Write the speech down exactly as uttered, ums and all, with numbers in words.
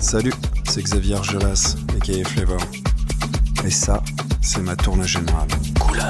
Salut, c'est Xavier Argelas, aka Flavor. Et ça, c'est ma tournée générale. Couleur.